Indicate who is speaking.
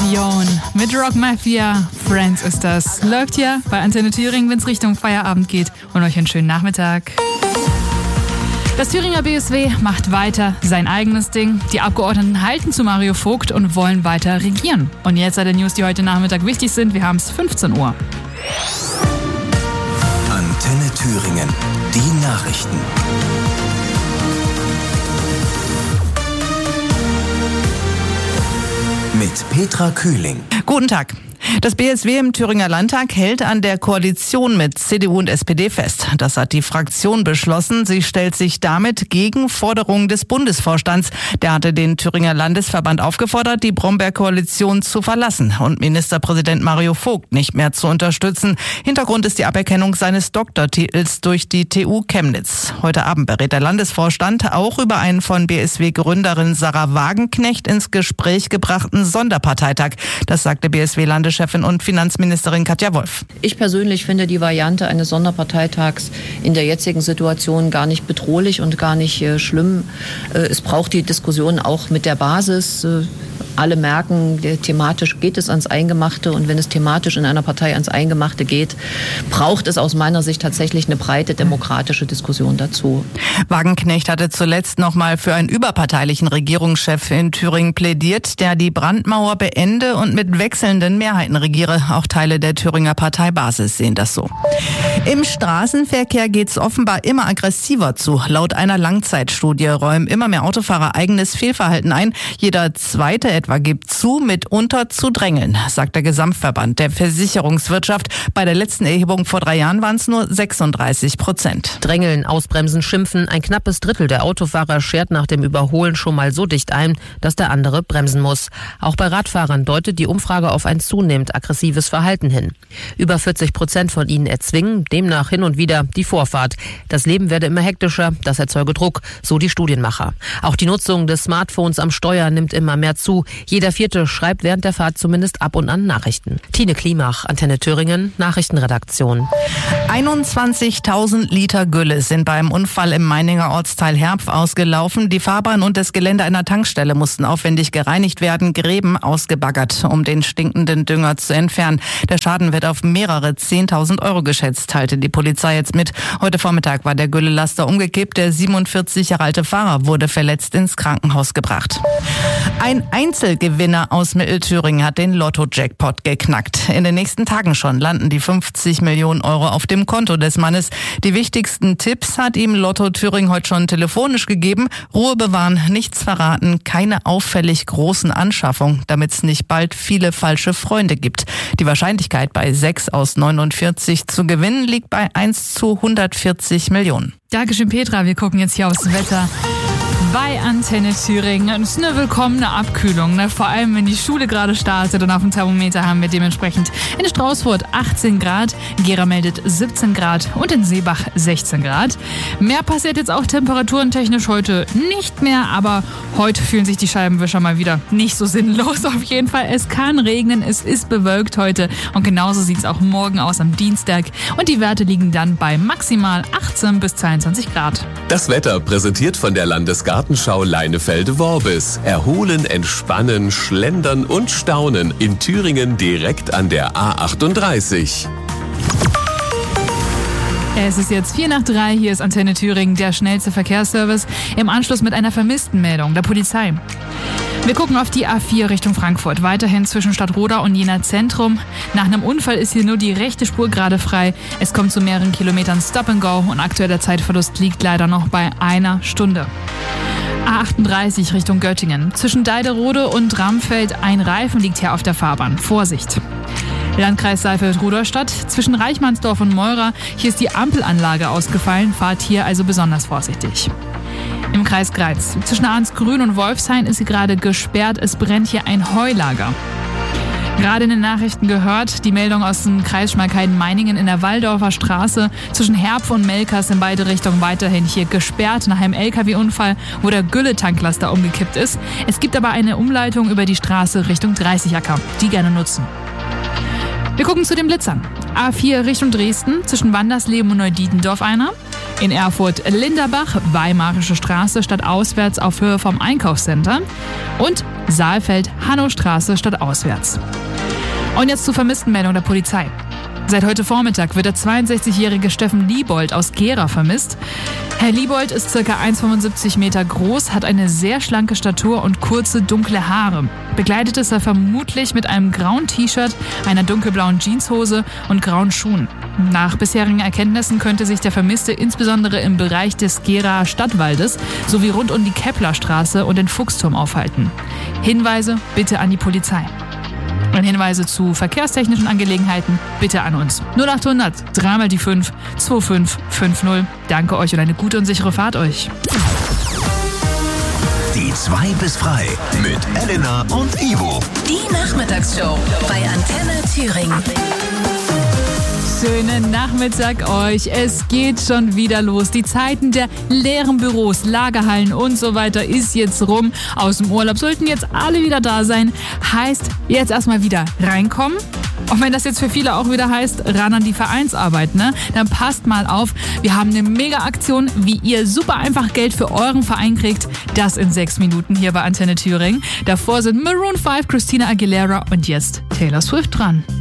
Speaker 1: Sion mit Rock Mafia. Friends ist das. Läuft hier bei Antenne Thüringen, wenn es Richtung Feierabend geht. Und euch einen schönen Nachmittag. Das Thüringer BSW macht weiter sein eigenes Ding. Die Abgeordneten halten zu Mario Vogt und wollen weiter regieren. Und jetzt alle News, die heute Nachmittag wichtig sind. Wir haben es 15 Uhr.
Speaker 2: Antenne Thüringen. Die Nachrichten. Mit Petra Kühling.
Speaker 3: Guten Tag. Das BSW im Thüringer Landtag hält an der Koalition mit CDU und SPD fest. Das hat die Fraktion beschlossen. Sie stellt sich damit gegen Forderungen des Bundesvorstands. Der hatte den Thüringer Landesverband aufgefordert, die Brombeer-Koalition zu verlassen und Ministerpräsident Mario Vogt nicht mehr zu unterstützen. Hintergrund ist die Aberkennung seines Doktortitels durch die TU Chemnitz. Heute Abend berät der Landesvorstand auch über einen von BSW-Gründerin Sarah Wagenknecht ins Gespräch gebrachten Sonderparteitag. Das sagte BSW-Landeschefin und Finanzministerin Katja Wolf.
Speaker 4: Ich persönlich finde die Variante eines Sonderparteitags in der jetzigen Situation gar nicht bedrohlich und gar nicht schlimm. Es braucht die Diskussion auch mit der Basis. Alle merken, thematisch geht es ans Eingemachte, und wenn es thematisch in einer Partei ans Eingemachte geht, braucht es aus meiner Sicht tatsächlich eine breite demokratische Diskussion dazu.
Speaker 3: Wagenknecht hatte zuletzt noch mal für einen überparteilichen Regierungschef in Thüringen plädiert, der die Brandmauer beende und mit wechselnden Mehrheiten regiere. Auch Teile der Thüringer Parteibasis sehen das so. Im Straßenverkehr geht es offenbar immer aggressiver zu. Laut einer Langzeitstudie räumen immer mehr Autofahrer eigenes Fehlverhalten ein. Jeder zweite etwa gibt zu, mitunter zu drängeln, sagt der Gesamtverband der Versicherungswirtschaft. Bei der letzten Erhebung vor 3 Jahren waren es nur 36%.
Speaker 5: Drängeln, ausbremsen, schimpfen. Ein knappes Drittel der Autofahrer schert nach dem Überholen schon mal so dicht ein, dass der andere bremsen muss. Auch bei Radfahrern deutet die Umfrage auf ein zunehmend aggressives Verhalten hin. Über 40% von ihnen erzwingen demnach hin und wieder die Vorfahrt. Das Leben werde immer hektischer, das erzeuge Druck, so die Studienmacher. Auch die Nutzung des Smartphones am Steuer nimmt immer mehr zu. Jeder Vierte schreibt während der Fahrt zumindest ab und an Nachrichten. Tine Klimach, Antenne Thüringen, Nachrichtenredaktion.
Speaker 3: 21.000 Liter Gülle sind beim Unfall im Meininger Ortsteil Herpf ausgelaufen. Die Fahrbahn und das Gelände einer Tankstelle mussten aufwendig gereinigt werden, Gräben ausgebaggert, um den stinkenden Dünger zu entfernen. Der Schaden wird auf mehrere 10.000 Euro geschätzt, teilte die Polizei jetzt mit. Heute Vormittag war der Güllelaster umgekippt. Der 47 Jahre alte Fahrer wurde verletzt ins Krankenhaus gebracht. Ein Einzelgewinner aus Mittelthüringen hat den Lotto-Jackpot geknackt. In den nächsten Tagen schon landen die 50 Millionen Euro auf dem Konto des Mannes. Die wichtigsten Tipps hat ihm Lotto Thüringen heute schon telefonisch gegeben. Ruhe bewahren, nichts verraten, keine auffällig großen Anschaffungen, damit es nicht bald viele falsche Freunde gibt. Die Wahrscheinlichkeit bei 6 aus 49 zu gewinnen liegt bei 1 zu 140 Millionen.
Speaker 1: Dankeschön, Petra. Wir gucken jetzt hier aufs Wetter. Bei Antenne Thüringen. Es ist eine willkommene Abkühlung, ne? Vor allem, wenn die Schule gerade startet, und auf dem Thermometer haben wir dementsprechend in Straußfurt 18 Grad, Gera meldet 17 Grad und in Seebach 16 Grad. Mehr passiert jetzt auch temperaturentechnisch heute nicht mehr, aber heute fühlen sich die Scheibenwischer mal wieder nicht so sinnlos. Auf jeden Fall, es kann regnen, es ist bewölkt heute, und genauso sieht es auch morgen aus am Dienstag, und die Werte liegen dann bei maximal 18 bis 22 Grad.
Speaker 6: Das Wetter präsentiert von der Landesgartenschau Leinefelde-Worbis. Erholen, entspannen, schlendern und staunen in Thüringen direkt an der A38.
Speaker 1: Es ist jetzt 2:04, hier ist Antenne Thüringen, der schnellste Verkehrsservice, im Anschluss mit einer Vermisstenmeldung der Polizei. Wir gucken auf die A4 Richtung Frankfurt. Weiterhin zwischen Stadtroda und Jena Zentrum. Nach einem Unfall ist hier nur die rechte Spur gerade frei. Es kommt zu mehreren Kilometern Stop and Go, und aktueller Zeitverlust liegt leider noch bei 1 Stunde. A38 Richtung Göttingen. Zwischen Deiderode und Ramfeld ein Reifen liegt hier auf der Fahrbahn. Vorsicht! Landkreis Saalfeld-Rudolstadt, zwischen Reichmannsdorf und Meurer. Hier ist die Ampelanlage ausgefallen. Fahrt hier also besonders vorsichtig. Im Kreis Greiz, zwischen Arnsgrün und Wolfshain ist sie gerade gesperrt. Es brennt hier ein Heulager. Gerade in den Nachrichten gehört, die Meldung aus dem Kreis Schmalkalden-Meiningen in der Walldorfer Straße. Zwischen Herpf und Melkers in beide Richtungen weiterhin hier gesperrt nach einem LKW-Unfall, wo der Gülle-Tanklaster umgekippt ist. Es gibt aber eine Umleitung über die Straße Richtung Dreißigacker. Die gerne nutzen. Wir gucken zu den Blitzern. A4 Richtung Dresden, zwischen Wandersleben und Neudietendorf einer. In Erfurt Linderbach, Weimarische Straße, stadtauswärts auf Höhe vom Einkaufscenter. Und Saalfeld, Hannowstraße statt auswärts. Und jetzt zur Vermisstenmeldung der Polizei. Seit heute Vormittag wird der 62-jährige Steffen Liebold aus Gera vermisst. Herr Liebold ist ca. 1,75 Meter groß, hat eine sehr schlanke Statur und kurze, dunkle Haare. Bekleidet ist er vermutlich mit einem grauen T-Shirt, einer dunkelblauen Jeanshose und grauen Schuhen. Nach bisherigen Erkenntnissen könnte sich der Vermisste insbesondere im Bereich des Geraer Stadtwaldes sowie rund um die Keplerstraße und den Fuchsturm aufhalten. Hinweise bitte an die Polizei. Und Hinweise zu verkehrstechnischen Angelegenheiten bitte an uns. 0800 3 mal die 5 2550. Danke euch und eine gute und sichere Fahrt euch.
Speaker 2: Die 2 bis frei mit Elena und Ivo.
Speaker 7: Die Nachmittagsshow bei Antenne Thüringen.
Speaker 1: Schönen Nachmittag euch. Es geht schon wieder los. Die Zeiten der leeren Büros, Lagerhallen und so weiter ist jetzt rum. Aus dem Urlaub sollten jetzt alle wieder da sein. Heißt, jetzt erstmal wieder reinkommen. Und wenn das jetzt für viele auch wieder heißt, ran an die Vereinsarbeit, ne? Dann passt mal auf. Wir haben eine Mega-Aktion, wie ihr super einfach Geld für euren Verein kriegt. Das in 6 Minuten hier bei Antenne Thüringen. Davor sind Maroon 5, Christina Aguilera und jetzt Taylor Swift dran.